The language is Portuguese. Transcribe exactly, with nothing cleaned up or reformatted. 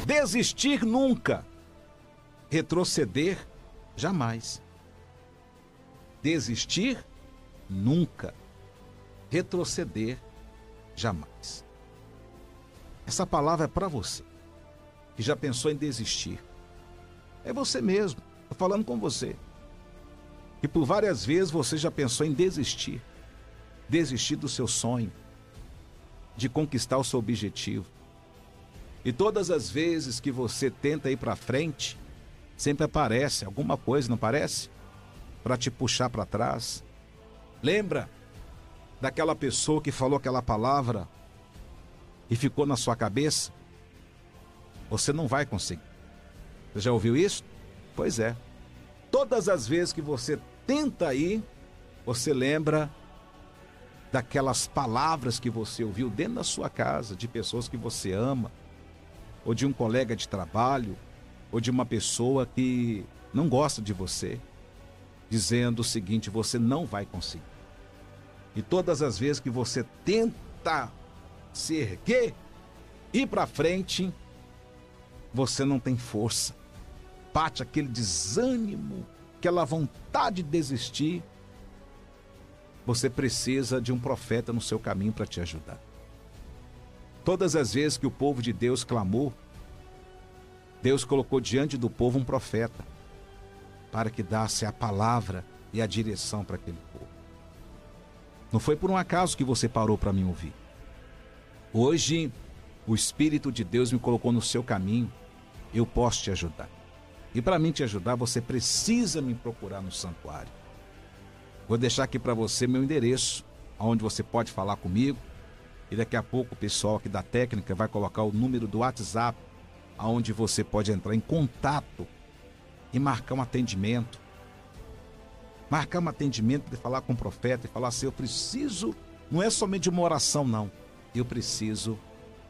Desistir nunca. Retroceder jamais. Desistir nunca. Retroceder jamais. Essa palavra é para você que já pensou em desistir. É você mesmo, estou falando com você. E por várias vezes você já pensou em desistir. Desistir do seu sonho, de conquistar o seu objetivo. E todas as vezes que você tenta ir para frente, sempre aparece alguma coisa, não parece? Para te puxar para trás. Lembra daquela pessoa que falou aquela palavra e ficou na sua cabeça? Você não vai conseguir. Você já ouviu isso? Pois é. Todas as vezes que você tenta ir, você lembra daquelas palavras que você ouviu dentro da sua casa, de pessoas que você ama, ou de um colega de trabalho, ou de uma pessoa que não gosta de você, dizendo o seguinte: você não vai conseguir. E todas as vezes que você tenta se erguer, ir para frente, você não tem força. Bate aquele desânimo, aquela vontade de desistir. Você precisa de um profeta no seu caminho para te ajudar. Todas as vezes que o povo de Deus clamou, Deus colocou diante do povo um profeta para que desse a palavra e a direção para aquele povo. Não foi por um acaso que você parou para me ouvir. Hoje, o Espírito de Deus me colocou no seu caminho. Eu posso te ajudar. E para mim te ajudar, você precisa me procurar no santuário. Vou deixar aqui para você meu endereço, onde você pode falar comigo. E daqui a pouco o pessoal aqui da técnica vai colocar o número do WhatsApp, onde você pode entrar em contato e marcar um atendimento. Marcar um atendimento, de falar com o profeta e falar assim: eu preciso, não é somente de uma oração, não. Eu preciso